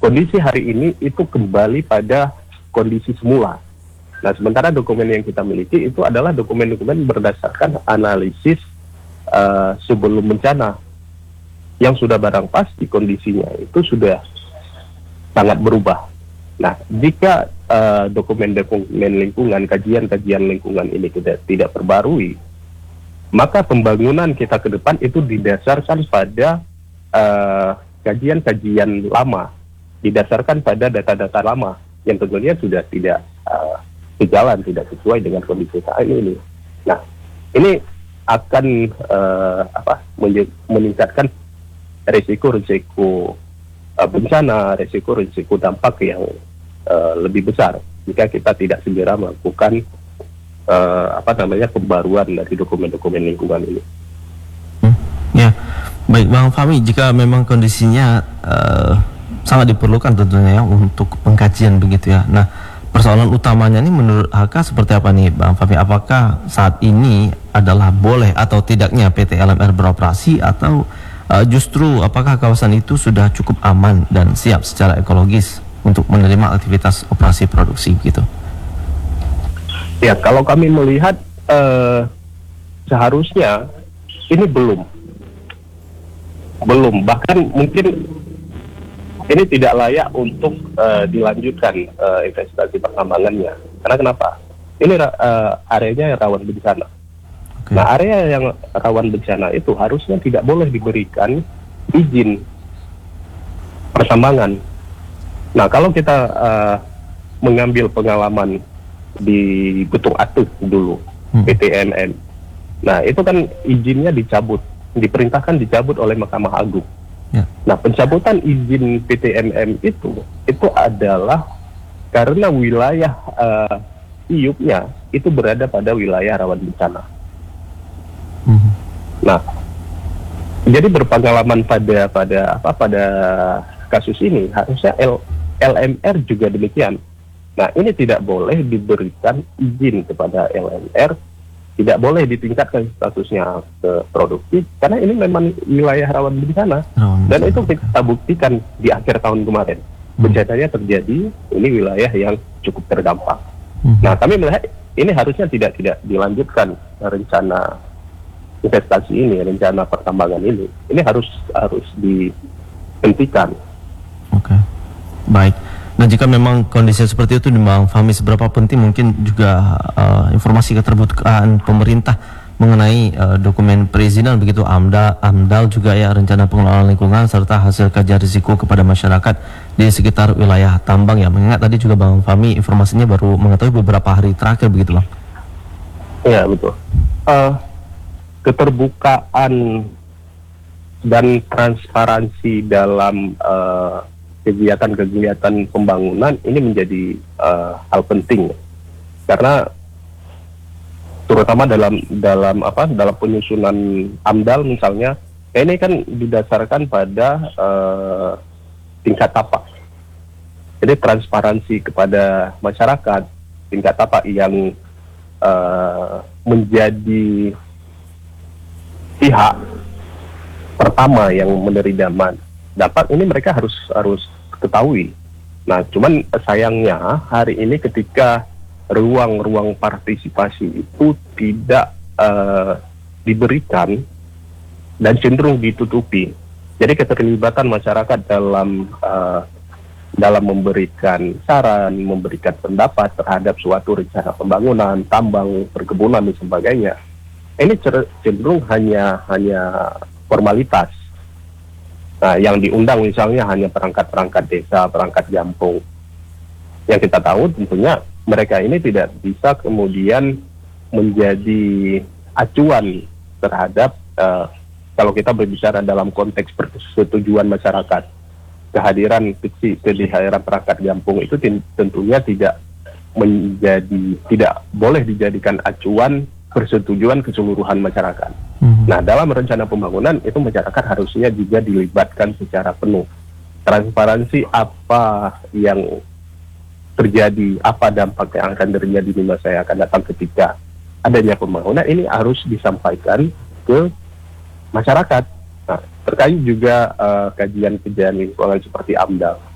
kondisi hari ini itu kembali pada kondisi semula. Nah, sementara dokumen yang kita miliki itu adalah dokumen-dokumen berdasarkan analisis sebelum bencana, yang sudah barang pasti kondisinya itu sudah sangat berubah. Nah, jika dokumen-dokumen lingkungan, kajian-kajian lingkungan ini tidak perbarui, maka pembangunan kita ke depan itu didasarkan pada kajian-kajian lama, didasarkan pada data-data lama yang tentunya sudah tidak sejalan, tidak sesuai dengan kondisi saat ini. Nah, ini akan meningkatkan risiko-risiko bencana, risiko-risiko dampak yang lebih besar jika kita tidak segera melakukan pembaruan dari dokumen-dokumen lingkungan ini. Ya, baik Bang Fahmi, jika memang kondisinya sangat diperlukan tentunya ya untuk pengkajian begitu ya. Nah, persoalan utamanya ini menurut HK seperti apa nih Bang Fahmi? Apakah saat ini adalah boleh atau tidaknya PT LMR beroperasi, atau justru apakah kawasan itu sudah cukup aman dan siap secara ekologis untuk menerima aktivitas operasi produksi gitu? Ya, kalau kami melihat seharusnya ini belum, bahkan mungkin ini tidak layak untuk dilanjutkan investasi pertambangannya. Karena kenapa? Ini areanya rawan bencana. Okay. Nah, area yang rawan bencana itu harusnya tidak boleh diberikan izin pertambangan. Nah, kalau kita mengambil pengalaman di Betung Atuh dulu, PTMM. Nah, itu kan izinnya dicabut, diperintahkan dicabut oleh Mahkamah Agung. Yeah. Nah, pencabutan izin PTMM itu adalah karena wilayah IUP-nya itu berada pada wilayah rawan bencana. Nah, jadi berpengalaman pada kasus ini, harusnya LMR juga demikian. Nah, ini tidak boleh diberikan izin kepada LMR, tidak boleh ditingkatkan statusnya ke produksi, karena ini memang wilayah rawan bencana. Dan itu kita buktikan di akhir tahun kemarin. Bencananya terjadi, ini wilayah yang cukup terdampak. Nah, kami melihat ini harusnya tidak dilanjutkan rencana investasi ini, rencana pertambangan ini. Ini harus dihentikan. Oke, baik. Nah, jika memang kondisi seperti itu, Bang Fahmi, seberapa penting mungkin juga informasi keterbukaan pemerintah mengenai dokumen perizinan begitu, AMDAL juga ya, rencana pengelolaan lingkungan, serta hasil kajian risiko kepada masyarakat di sekitar wilayah tambang ya. Mengingat tadi juga Bang Fahmi informasinya baru mengetahui beberapa hari terakhir begitu, Bang. Iya, betul. Keterbukaan dan transparansi dalam kegiatan-kegiatan pembangunan ini menjadi hal penting, karena terutama dalam penyusunan AMDAL misalnya, ini kan didasarkan pada tingkat tapak. Jadi transparansi kepada masyarakat, tingkat tapak yang menjadi pihak pertama yang menerima dampak ini, mereka harus ketahui. Nah, cuman sayangnya hari ini ketika ruang-ruang partisipasi itu tidak diberikan dan cenderung ditutupi. Jadi keterlibatan masyarakat dalam memberikan saran, memberikan pendapat terhadap suatu rencana pembangunan, tambang, perkebunan dan sebagainya, ini cenderung hanya formalitas. Nah, yang diundang misalnya hanya perangkat-perangkat desa, perangkat kampung. Yang kita tahu tentunya mereka ini tidak bisa kemudian menjadi acuan terhadap kalau kita berbicara dalam konteks persetujuan masyarakat. Kehadiran perangkat kampung itu tentunya tidak boleh dijadikan acuan persetujuan keseluruhan masyarakat. Nah, dalam rencana pembangunan itu masyarakat harusnya juga dilibatkan secara penuh. Transparansi apa yang terjadi, apa dampak yang akan terjadi di masa yang akan datang ketika adanya pembangunan, ini harus disampaikan ke masyarakat. Nah, terkait juga kajian lingkungan seperti AMDAL.